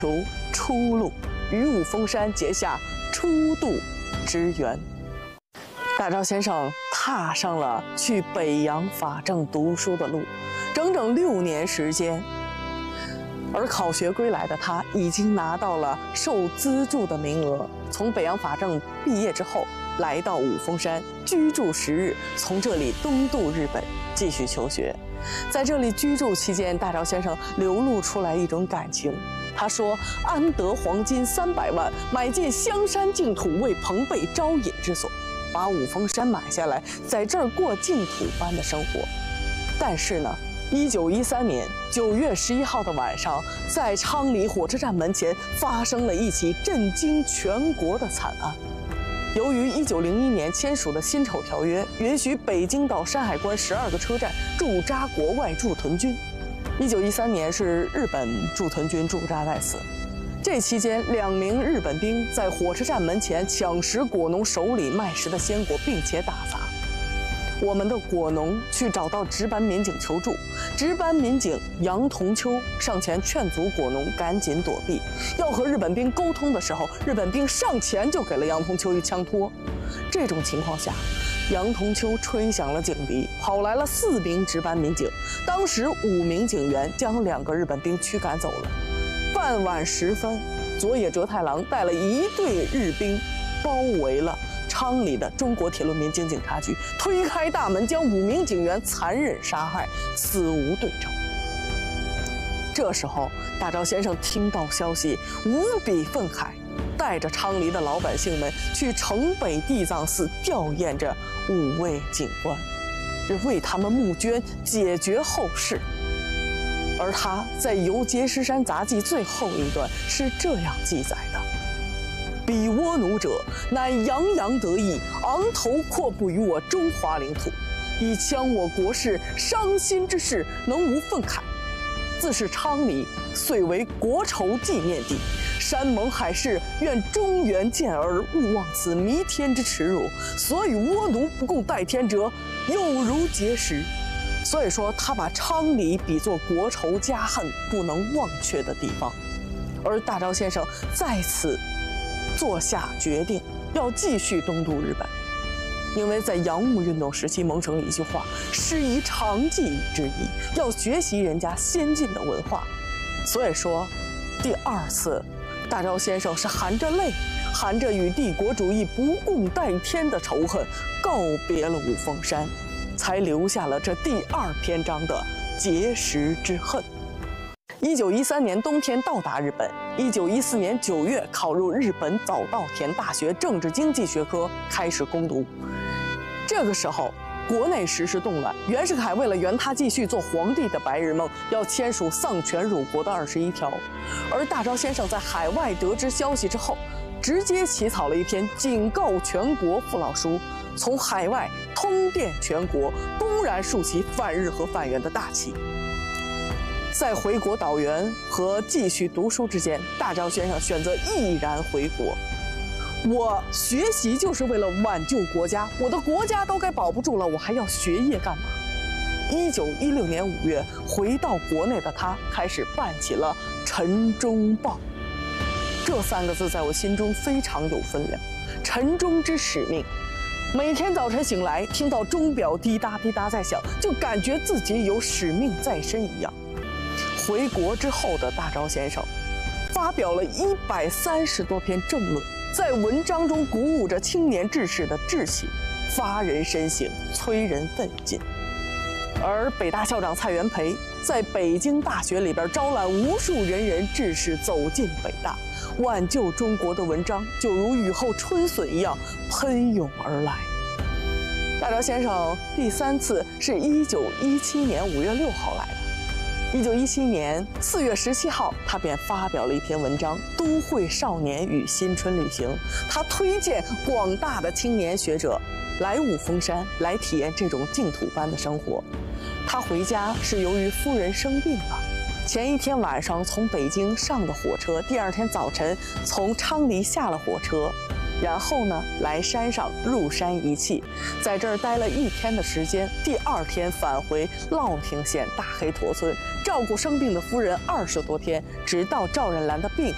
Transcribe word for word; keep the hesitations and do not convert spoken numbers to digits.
求出路，与五峰山结下初渡之缘。大钊先生踏上了去北洋法政读书的路，整整六年时间。而考学归来的他，已经拿到了受资助的名额，从北洋法政毕业之后，来到五峰山居住十日，从这里东渡日本继续求学。在这里居住期间，大钊先生流露出来一种感情。他说：“安得黄金三百万，买进香山净土，为朋辈招引之所。”把五峰山买下来，在这儿过净土般的生活。但是呢，一九一三年九月十一号的晚上，在昌黎火车站门前发生了一起震惊全国的惨案。由于一九零一年签署的辛丑条约，允许北京到山海关十二个车站驻扎国外驻屯军。一九一三年是日本驻屯军驻扎在此。这期间，两名日本兵在火车站门前抢食果农手里卖食的鲜果，并且打砸。我们的果农去找到值班民警求助，值班民警杨同秋上前劝阻果农赶紧躲避。要和日本兵沟通的时候，日本兵上前就给了杨同秋一枪托。这种情况下，杨同秋吹响了警笛，跑来了四名值班民警，当时五名警员将两个日本兵驱赶走了。傍晚时分，佐野哲太郎带了一队日兵，包围了昌黎的中国铁路民警警察局，推开大门，将五名警员残忍杀害，死无对证。这时候，大钊先生听到消息，无比愤慨，带着昌黎的老百姓们去城北地藏寺吊唁着五位警官，为他们募捐，解决后事。而他在《游碣石山杂记》最后一段是这样记载的：“彼倭奴者，乃洋洋得意，昂头阔步于我中华领土，以戕我国事，伤心之事，能无愤慨？自是昌黎，遂为国仇纪念地。山盟海誓，愿中原健儿，勿忘此弥天之耻辱。所与倭奴不共戴天者，有如碣石。”所以说，他把昌黎比作国仇家恨不能忘却的地方。而大钊先生在此做下决定，要继续东渡日本，因为在洋务运动时期萌生一句话：“师夷长技之意”，要学习人家先进的文化。所以说，第二次，大钊先生是含着泪，含着与帝国主义不共戴天的仇恨，告别了五峰山，才留下了这第二篇章的碣石之恨。一九一三年冬天到达日本，一九一四年九月考入日本早稻田大学政治经济学科，开始攻读。这个时候，国内时事动乱，袁世凯为了圆他继续做皇帝的白日梦，要签署丧权辱国的二十一条。而大钊先生在海外得知消息之后，直接起草了一篇警告全国父老书，从海外通电全国，公然竖起反日和反袁的大旗。在回国导员和继续读书之间，大钊先生选择毅然回国。我学习就是为了挽救国家，我的国家都该保不住了，我还要学业干嘛？一九一六年五月，回到国内的他开始办起了《晨钟报》。这三个字在我心中非常有分量，晨钟之使命。每天早晨醒来，听到钟表滴答滴答在响，就感觉自己有使命在身一样。回国之后的大钊先生，发表了一百三十多篇政论，在文章中鼓舞着青年志士的志气，发人深省，催人奋进。而北大校长蔡元培在北京大学里边招揽无数仁人志士走进北大，挽救中国的文章就如雨后春笋一样喷涌而来。大钊先生第三次是一九一七年五月六号来的。一九一七年四月十七号，他便发表了一篇文章《都会少年与新春旅行》，他推荐广大的青年学者来五峰山来体验这种净土般的生活。他回家是由于夫人生病了，前一天晚上从北京上的火车，第二天早晨从昌黎下了火车，然后呢来山上入山一气，在这儿待了一天的时间，第二天返回乐亭县大黑驼村，照顾生病的夫人二十多天，直到赵任兰的病